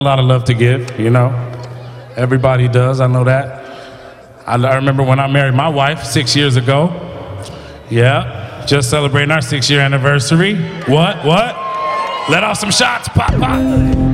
A lot of love to give, you know. Everybody does, I know that. I remember when I married my wife 6 years ago. Yeah, just celebrating our 6-year anniversary. What? Let off some shots, pop.